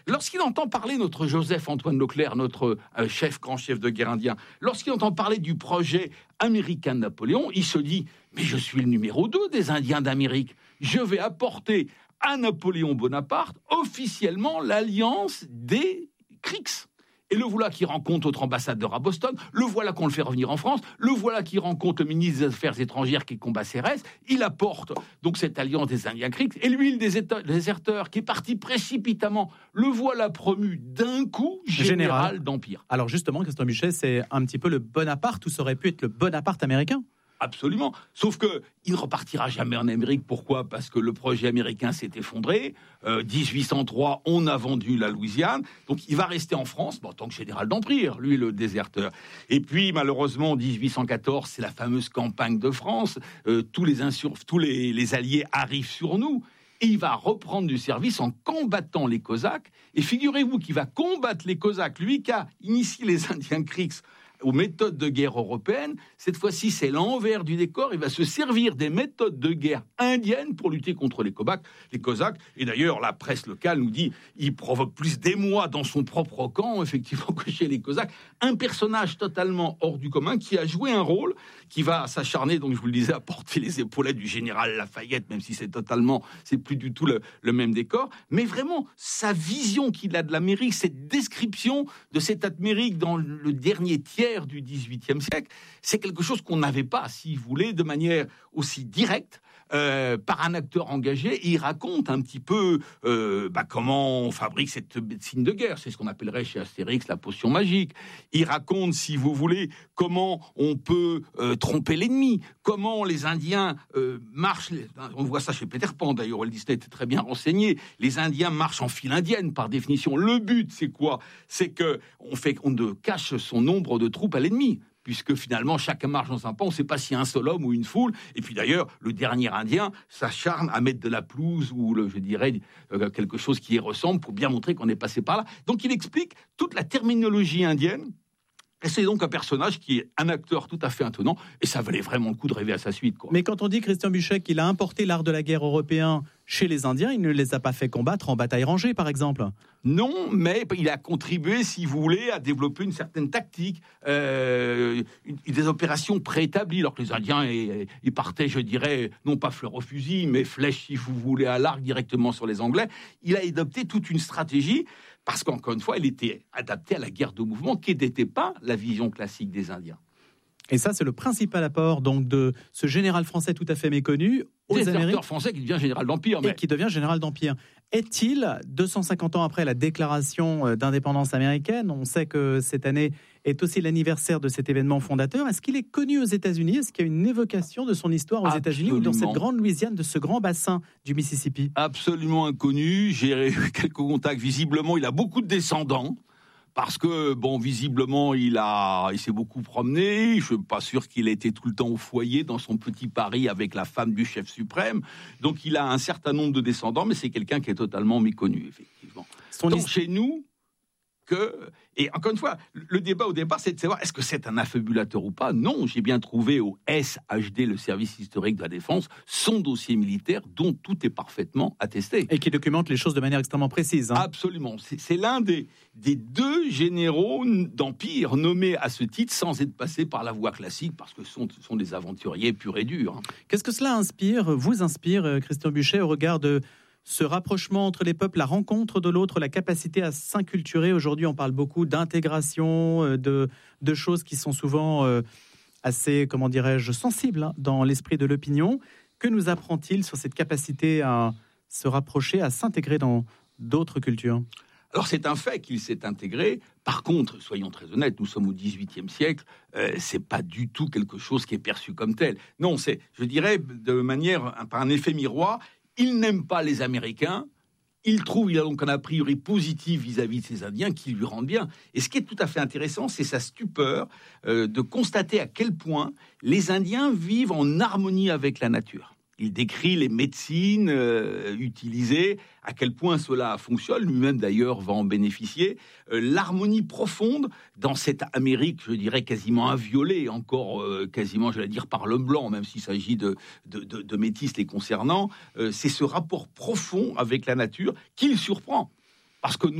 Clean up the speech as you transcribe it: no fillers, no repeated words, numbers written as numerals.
Lorsqu'il entend parler notre Joseph-Antoine Leclerc, notre grand chef de guerre indien, lorsqu'il entend parler du projet américain de Napoléon, il se dit « Mais je suis le numéro 2 des Indiens d'Amérique. Je vais apporter à Napoléon Bonaparte officiellement l'alliance des Creeks. » Et le voilà qui rencontre notre ambassadeur à Boston, le voilà qu'on le fait revenir en France, le voilà qui rencontre le ministre des Affaires étrangères qui combat Cérès, il apporte donc cette alliance des Indiens Creeks, et lui, le déserteur qui est parti précipitamment, le voilà promu d'un coup général d'Empire. Alors justement, Christian Buchet, c'est un petit peu le Bonaparte, ou ça aurait pu être le Bonaparte américain ? Absolument. Sauf qu'il ne repartira jamais en Amérique. Pourquoi ? Parce que le projet américain s'est effondré. 1803, on a vendu la Louisiane. Donc, il va rester en France en tant que général d'Empire, lui, le déserteur. Et puis, malheureusement, en 1814, c'est la fameuse campagne de France. Tous les alliés arrivent sur nous. Et il va reprendre du service en combattant les Cosaques. Et figurez-vous qu'il va combattre les Cosaques, lui qui a initié les Indiens Creeks aux méthodes de guerre européennes. Cette fois-ci, c'est l'envers du décor. Il va se servir des méthodes de guerre indiennes pour lutter contre les Cosaques. Et d'ailleurs, la presse locale nous dit il provoque plus d'émoi dans son propre camp, effectivement, que chez les Cosaques. Un personnage totalement hors du commun qui a joué un rôle, qui va s'acharner, donc je vous le disais, à porter les épaulettes du général Lafayette, même si c'est plus du tout le même décor. Mais vraiment, sa vision qu'il a de l'Amérique, cette description de cette Amérique dans le dernier tiers du XVIIIe siècle, c'est quelque chose qu'on n'avait pas, si vous voulez, de manière aussi directe, par un acteur engagé. Et il raconte un petit peu comment on fabrique cette médecine de guerre. C'est ce qu'on appellerait chez Astérix la potion magique. Il raconte, si vous voulez, comment on peut tromper l'ennemi, comment les Indiens marchent. On voit ça chez Peter Pan, d'ailleurs, Walt Disney était très bien renseigné. Les Indiens marchent en file indienne, par définition. Le but, c'est quoi ? C'est qu'on ne cache son nombre de troupes à l'ennemi, puisque finalement, chacun marche dans un pas, on ne sait pas s'il y a un seul homme ou une foule. Et puis d'ailleurs, le dernier Indien s'acharne à mettre de la pelouse ou, quelque chose qui y ressemble pour bien montrer qu'on est passé par là. Donc il explique toute la terminologie indienne. Et c'est donc un personnage qui est un acteur tout à fait étonnant, et ça valait vraiment le coup de rêver à sa suite, quoi. Mais quand on dit, Christian Buchet, qu'il a importé l'art de la guerre européen chez les Indiens, il ne les a pas fait combattre en bataille rangée, par exemple. Non, mais il a contribué, si vous voulez, à développer une certaine tactique, des opérations préétablies, alors que les Indiens, ils partaient, je dirais, non pas fleur au fusil, mais flèche, si vous voulez, à l'arc directement sur les Anglais. Il a adopté toute une stratégie, parce qu'encore une fois, elle était adaptée à la guerre de mouvement, qui n'était pas la vision classique des Indiens. Et ça, c'est le principal apport donc de ce général français tout à fait méconnu aux Amériques. Déserteur français qui devient général d'Empire. Et qui devient général d'Empire. Est-il, 250 ans après la déclaration d'indépendance américaine, on sait que cette année est aussi l'anniversaire de cet événement fondateur, est-ce qu'il est connu aux États-Unis ? Est-ce qu'il y a une évocation de son histoire aux États-Unis ou dans cette grande Louisiane, de ce grand bassin du Mississippi ? Absolument inconnu. J'ai eu quelques contacts. Visiblement, il a beaucoup de descendants. Parce que, visiblement, il s'est beaucoup promené. Je ne suis pas sûr qu'il ait été tout le temps au foyer dans son petit Paris avec la femme du chef suprême. Donc, il a un certain nombre de descendants, mais c'est quelqu'un qui est totalement méconnu, effectivement. Donc, chez nous, et encore une fois, le débat au départ, c'est de savoir est-ce que c'est un affabulateur ou pas. Non, j'ai bien trouvé au SHD, le service historique de la défense, son dossier militaire dont tout est parfaitement attesté. Et qui documente les choses de manière extrêmement précise. Absolument. C'est l'un des deux généraux d'Empire nommés à ce titre sans être passés par la voie classique, parce que ce sont des aventuriers purs et durs. Qu'est-ce que cela vous inspire, Christian Buchet, au regard de ce rapprochement entre les peuples, la rencontre de l'autre, la capacité à s'inculturer? Aujourd'hui, on parle beaucoup d'intégration, de choses qui sont souvent assez, sensibles dans l'esprit de l'opinion. Que nous apprend-il sur cette capacité à se rapprocher, à s'intégrer dans d'autres cultures ? Alors c'est un fait qu'il s'est intégré. Par contre, soyons très honnêtes, nous sommes au XVIIIe siècle, c'est pas du tout quelque chose qui est perçu comme tel. Non, c'est, je dirais, par un effet miroir. Il n'aime pas les Américains. Il a donc un a priori positif vis-à-vis de ces Indiens qui lui rendent bien. Et ce qui est tout à fait intéressant, c'est sa stupeur de constater à quel point les Indiens vivent en harmonie avec la nature. Il décrit les médecines utilisées, à quel point cela fonctionne. Lui-même, d'ailleurs, va en bénéficier. L'harmonie profonde dans cette Amérique, je dirais, quasiment inviolée, encore quasiment, par l'homme blanc, même s'il s'agit de métis les concernant. C'est ce rapport profond avec la nature qui le surprend. Parce que